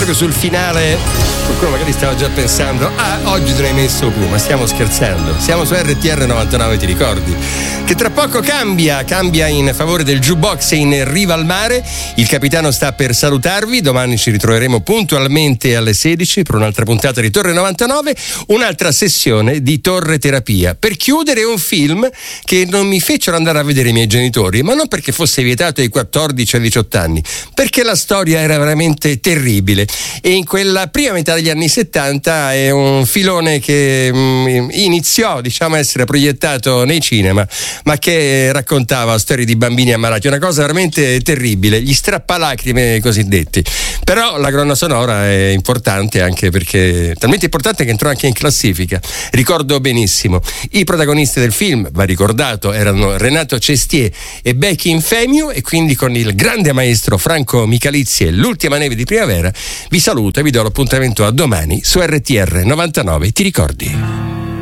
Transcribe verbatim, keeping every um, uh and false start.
che sul finale qualcuno magari stava già pensando: ah, oggi te ne hai messo più, ma stiamo scherzando. Siamo su R T R novantanove, ti ricordi? Che tra poco cambia, cambia in favore del jukebox e in riva al mare. Il capitano sta per salutarvi. Domani ci ritroveremo puntualmente alle sedici per un'altra puntata di Torre novantanove, un'altra sessione di Torre Terapia, per chiudere un film che non mi fecero andare a vedere i miei genitori, ma non perché fosse vietato ai quattordici ai diciotto anni, perché la storia era veramente terribile. E in quella prima metà degli anni settanta è un filone che mh, iniziò, diciamo, a essere proiettato nei cinema, ma che raccontava storie di bambini ammalati, una cosa veramente terribile, gli strappalacrime cosiddetti. Però la colonna sonora è importante, anche perché talmente importante che entrò anche in classifica. Ricordo benissimo i protagonisti del film, va ricordato, erano Renato Cestier e Becky Infemio, e quindi con il grande maestro Franco Michalizzi e L'ultima neve di primavera vi saluto e vi do l'appuntamento a domani su R T R novantanove, ti ricordi?